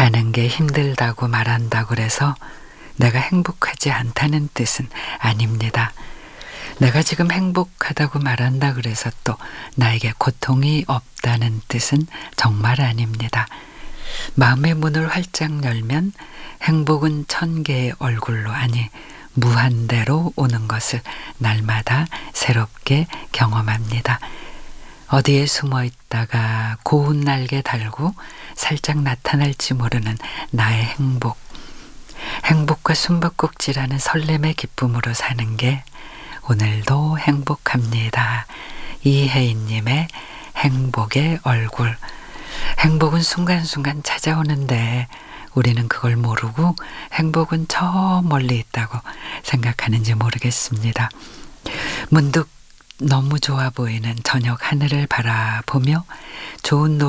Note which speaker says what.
Speaker 1: 사는 게 힘들다고 말한다고 그래서 내가 행복하지 않다는 뜻은 아닙니다. 내가 지금 행복하다고 말한다 그래서 또 나에게 고통이 없다는 뜻은 정말 아닙니다. 마음의 문을 활짝 열면 행복은 1000개의 얼굴로, 아니 무한대로 오는 것을 날마다 새롭게 경험합니다. 어디에 숨어 있다가 고운 날개 달고 살짝 나타날지 모르는 나의 행복. 행복과 숨바꼭질하는 설렘의 기쁨으로 사는 게 오늘도 행복합니다. 이혜인님의 행복의 얼굴. 행복은 순간순간 찾아오는데 우리는 그걸 모르고 행복은 저 멀리 있다고 생각하는지 모르겠습니다. 문득 너무 좋아 보이는 저녁 하늘을 바라보며 좋은